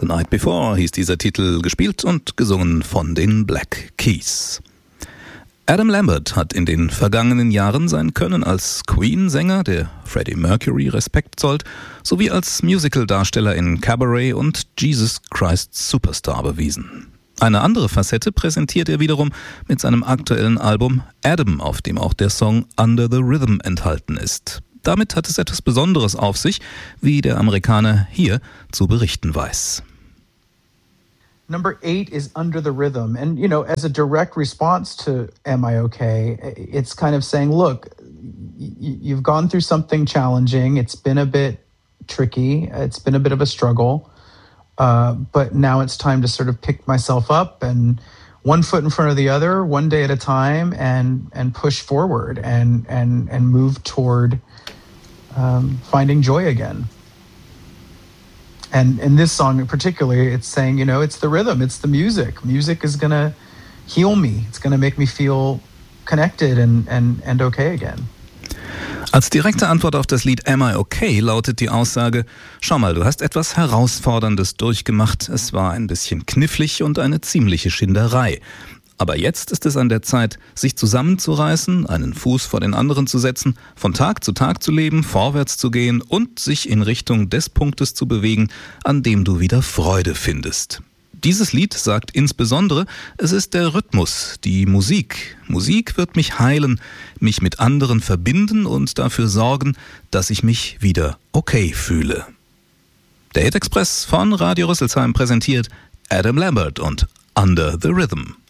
The Night Before hieß dieser Titel, gespielt und gesungen von den Black Keys. Adam Lambert hat in den vergangenen Jahren sein Können als Queen-Sänger, der Freddie Mercury Respekt zollt, sowie als Musical-Darsteller in Cabaret und Jesus Christ Superstar bewiesen. Eine andere Facette präsentiert er wiederum mit seinem aktuellen Album Adam, auf dem auch der Song Under the Rhythm enthalten ist. Damit hat es etwas Besonderes auf sich, wie der Amerikaner hier zu berichten weiß. Number 8 is Under the Rhythm. And, you know, as a direct response to Am I Okay, it's kind of saying, look, you've gone through something challenging. It's been a bit tricky. It's been a bit of a struggle. But now it's time to sort of pick myself up and one foot in front of the other, one day at a time, and push forward and move toward finding joy again. And in this song particularly, it's saying, you know, it's the rhythm, it's the music. Music is going to heal me. It's going to make me feel connected and okay again. Als direkte Antwort auf das Lied Am I Okay lautet die Aussage: Schau mal, du hast etwas Herausforderndes durchgemacht. Es war ein bisschen knifflig und eine ziemliche Schinderei. Aber jetzt ist es an der Zeit, sich zusammenzureißen, einen Fuß vor den anderen zu setzen, von Tag zu Tag zu leben, vorwärts zu gehen und sich in Richtung des Punktes zu bewegen, an dem du wieder Freude findest. Dieses Lied sagt insbesondere, es ist der Rhythmus, die Musik. Musik wird mich heilen, mich mit anderen verbinden und dafür sorgen, dass ich mich wieder okay fühle. Der Hit Express von Radio Rüsselsheim präsentiert Adam Lambert und Under the Rhythm.